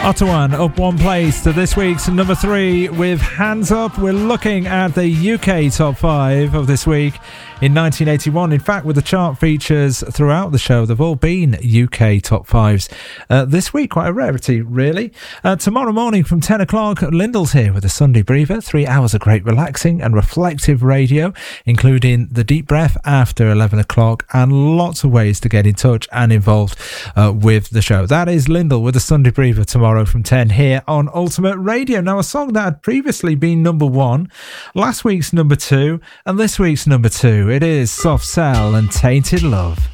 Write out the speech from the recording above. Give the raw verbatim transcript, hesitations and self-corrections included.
Ottawan up one place to this week's number three with Hands Up. We're looking at the U K top five of this week in nineteen eighty-one. In fact, with the chart features throughout the show, they've all been U K top fives. Uh, this week, quite a rarity, really. Uh, tomorrow morning from ten o'clock, Lyndall's here with a Sunday Breather. Three hours of great relaxing and reflective radio, including the deep breath after eleven o'clock, and lots of ways to get in touch and involved uh, with the show. That is Lyndall with a Sunday Breather tomorrow from ten here on Ultimate Radio. Now, a song that had previously been number one, last week's number two, and this week's number two. It is Soft Cell and Tainted Love.